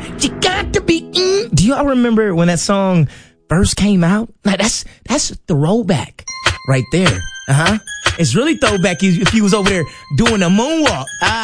You got to be. Do y'all remember when that song first came out? Like that's a throwback right there. It's really throwback if you was over there doing a moonwalk.